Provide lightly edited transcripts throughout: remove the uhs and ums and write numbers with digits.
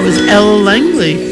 That was Ella Langley.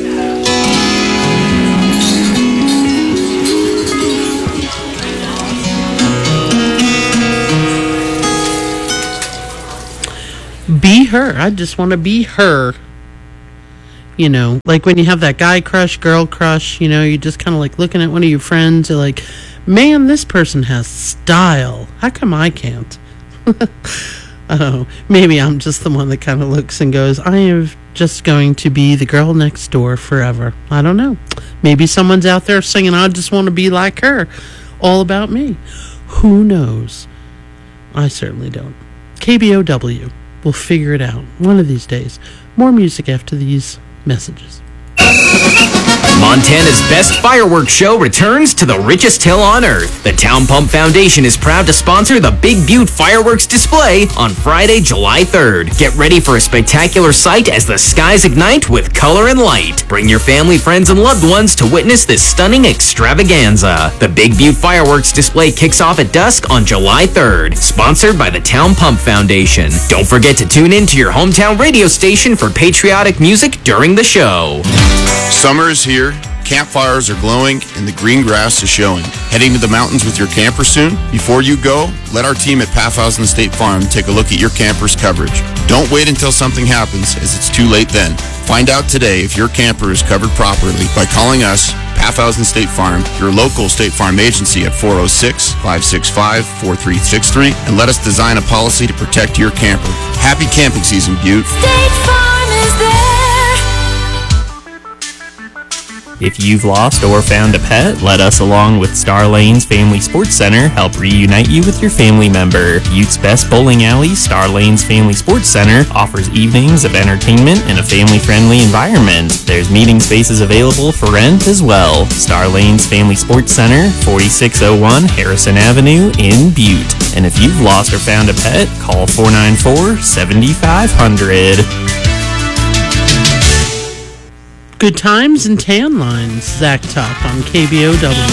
Be her. I just want to be her. You know, like when you have that guy crush, girl crush, you know, you're just kind of like looking at one of your friends. You're like, man, this person has style. How come I can't? Oh, maybe I'm just the one that kind of looks and goes, I am just going to be the girl next door forever. I don't know. Maybe someone's out there singing, I just want to be like her. All about me. Who knows? I certainly don't. KBOW. We'll figure it out one of these days. More music after these messages. Montana's best fireworks show returns to the richest hill on earth. The Town Pump Foundation is proud to sponsor the Big Butte Fireworks Display on Friday, July 3rd. Get ready for a spectacular sight as the skies ignite with color and light. Bring your family, friends, and loved ones to witness this stunning extravaganza. The Big Butte Fireworks Display kicks off at dusk on July 3rd. Sponsored by the Town Pump Foundation. Don't forget to tune in to your hometown radio station for patriotic music during the show. Summer is here, campfires are glowing, and the green grass is showing. Heading to the mountains with your camper soon? Before you go, let our team at Pathhausen State Farm take a look at your camper's coverage. Don't wait until something happens, as it's too late then. Find out today if your camper is covered properly by calling us, Pathhausen State Farm, your local State Farm agency at 406-565-4363, and let us design a policy to protect your camper. Happy camping season, Butte. State Farm is there. If you've lost or found a pet, let us, along with Star Lanes Family Sports Center, help reunite you with your family member. Buttes' best bowling alley, Star Lanes Family Sports Center, offers evenings of entertainment in a family-friendly environment. There's meeting spaces available for rent as well. Star Lanes Family Sports Center, 4601 Harrison Avenue in Butte. And if you've lost or found a pet, call 494-7500. Good times and tan lines. Zach Top on KBOW.